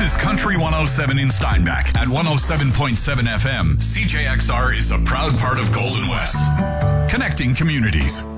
is Country 107 in Steinbach. At 107.7 FM, CJXR is a proud part of Golden West. Connecting communities.